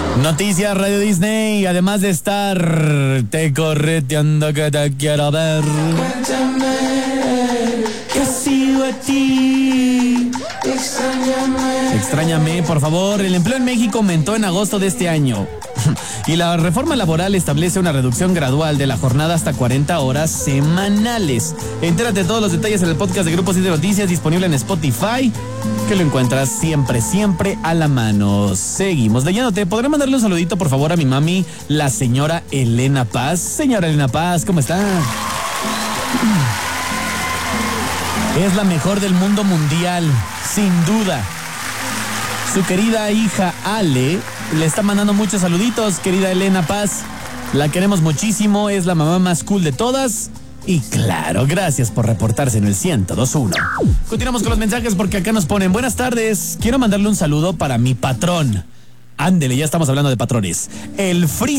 Noticias Radio Disney, además de estar te correteando que te quiero ver. Cuéntame Que sigo a ti. Extrañame, por favor. El empleo en México aumentó en agosto de este año. Y la reforma laboral establece una reducción gradual de la jornada hasta 40 horas semanales. Entérate de todos los detalles en el podcast de Grupo 7 Noticias, disponible en Spotify, que lo encuentras siempre a la mano. Seguimos leyéndote. ¿Podré mandarle un saludito, por favor, a mi mami, la señora Elena Paz? Señora Elena Paz, ¿cómo está? Es la mejor del mundo mundial, sin duda. Su querida hija Ale le está mandando muchos saluditos, querida Elena Paz. La queremos muchísimo, es la mamá más cool de todas. Y claro, gracias por reportarse en el 102.1. Continuamos con los mensajes porque acá nos ponen: buenas tardes, quiero mandarle un saludo para mi patrón. Ándele, ya estamos hablando de patrones. El Free